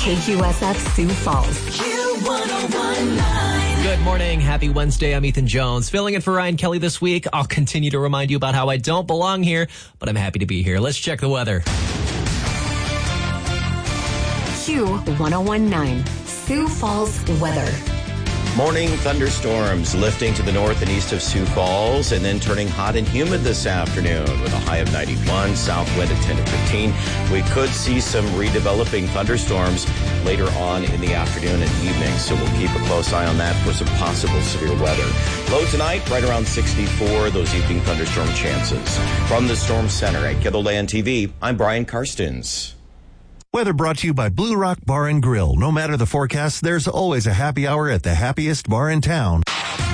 KQSF Sioux Falls. Q101.9. Good morning. Happy Wednesday. I'm Ethan Jones. Filling in for Ryan Kelly this week. I'll continue to remind you about how I don't belong here, but I'm happy to be here. Let's check the weather. Q101.9. Sioux Falls weather. Morning thunderstorms lifting to the north and east of Sioux Falls and then turning hot and humid this afternoon with a high of 91, south wind at 10 to 15. We could see some redeveloping thunderstorms later on in the afternoon and evening, so we'll keep a close eye on that for some possible severe weather. Low tonight, right around 64, those evening thunderstorm chances. From the Storm Center at KELOLAND TV, I'm Brian Karstens. Weather brought to you by Blue Rock Bar and Grill. No matter the forecast, there's always a happy hour at the happiest bar in town.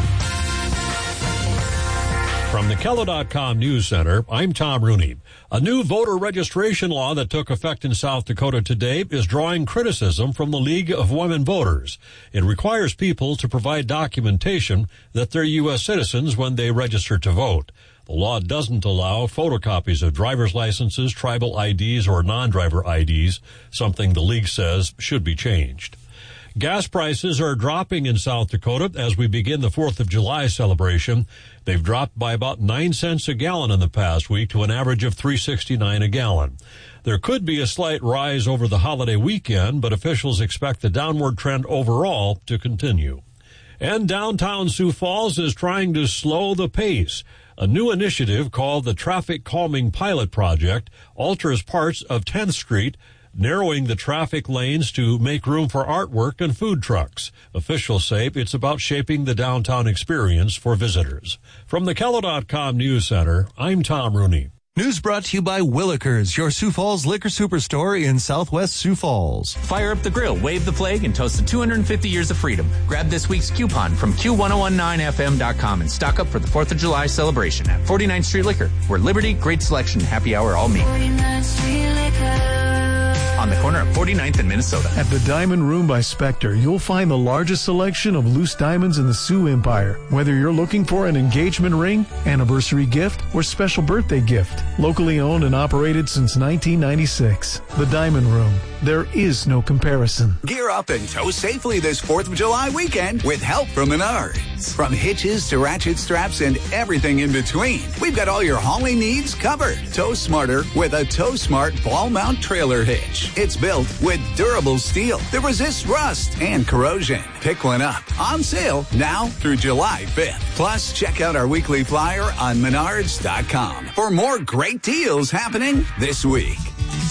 From the KELO.com News Center, I'm Tom Rooney. A new voter registration law that took effect in South Dakota today is drawing criticism from the League of Women Voters. It requires people to provide documentation that they're U.S. citizens when they register to vote. The law doesn't allow photocopies of driver's licenses, tribal IDs, or non-driver IDs, something the league says should be changed. Gas prices are dropping in South Dakota as we begin the 4th of July celebration. They've dropped by about 9 cents a gallon in the past week to an average of $3.69 a gallon. There could be a slight rise over the holiday weekend, but officials expect the downward trend overall to continue. And downtown Sioux Falls is trying to slow the pace. A new initiative called the Traffic Calming Pilot Project alters parts of 10th Street, narrowing the traffic lanes to make room for artwork and food trucks. Officials say it's about shaping the downtown experience for visitors. From the KELO.com News Center, I'm Tom Rooney. News brought to you by Willikers, your Sioux Falls liquor superstore in Southwest Sioux Falls. Fire up the grill, wave the flag, and toast the 250 years of freedom. Grab this week's coupon from Q1019FM.com and stock up for the 4th of July celebration at 49th Street Liquor, where Liberty, great selection, happy hour all meet. 49th Street Liquor. On the corner of 49th and Minnesota. At the Diamond Room by Spectre, you'll find the largest selection of loose diamonds in the Sioux Empire. Whether you're looking for an engagement ring, anniversary gift, or special birthday gift. Locally owned and operated since 1996. The Diamond Room. There is no comparison. Gear up and tow safely this 4th of July weekend with help from Menards. From hitches to ratchet straps and everything in between, we've got all your hauling needs covered. Tow smarter with a Tow Smart ball mount trailer hitch. It's built with durable steel that resists rust and corrosion. Pick one up. On sale now through July 5th. Plus, check out our weekly flyer on Menards.com for more great deals happening this week.